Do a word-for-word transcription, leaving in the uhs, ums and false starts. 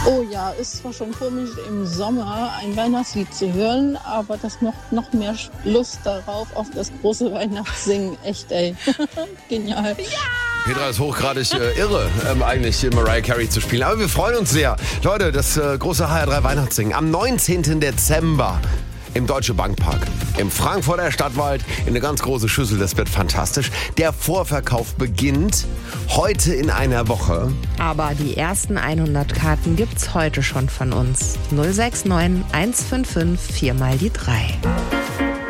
Oh ja, ist zwar schon komisch im Sommer ein Weihnachtslied zu hören, aber das macht noch mehr Lust darauf, auf das große Weihnachtssingen. Echt, ey. Genial. Ja! Petra ist hochgradig äh, irre, ähm, eigentlich Mariah Carey zu spielen. Aber wir freuen uns sehr. Leute, das äh, große H R drei Weihnachtssingen am neunzehnten Dezember im Deutsche Bankpark. Im Frankfurter Stadtwald in eine ganz große Schüssel. Das wird fantastisch. Der Vorverkauf beginnt heute in einer Woche. Aber die ersten hundert Karten gibt's heute schon von uns. null sechs neun eins fünf fünf vier mal die drei.